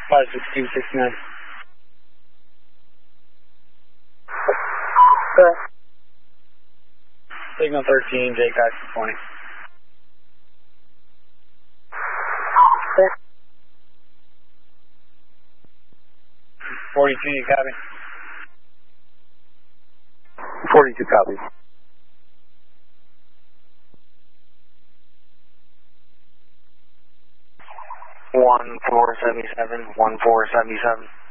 56269. Okay. Signal 13, JCOX 20. Okay. 42, you copy? 42 copies. 1477, 1477.